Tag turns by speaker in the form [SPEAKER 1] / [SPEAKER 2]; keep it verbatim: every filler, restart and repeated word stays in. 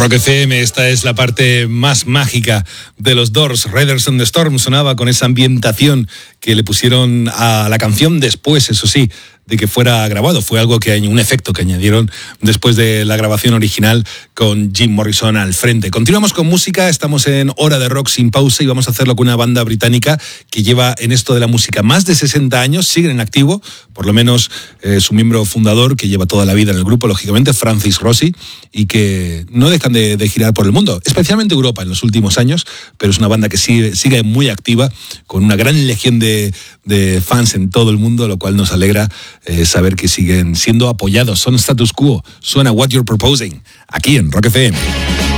[SPEAKER 1] Rock F M, esta es la parte más mágica de los Doors. Riders on the Storm sonaba con esa ambientación que le pusieron a la canción después, eso sí, de que fuera grabado. Fue algo que un efecto que añadieron después de la grabación original con Jim Morrison al frente. Continuamos con música, estamos en Hora de Rock sin pausa y vamos a hacerlo con una banda británica que lleva en esto de la música más de sesenta años, siguen en activo, por lo menos eh, su miembro fundador, que lleva toda la vida en el grupo, lógicamente, Francis Rossi, y que no dejan de, de girar por el mundo, especialmente Europa en los últimos años, pero es una banda que sigue, sigue muy activa, con una gran legión de, de fans en todo el mundo, lo cual nos alegra Eh, saber que siguen siendo apoyados. Son Status Quo, suena What You're Proposing, aquí en Rock F M.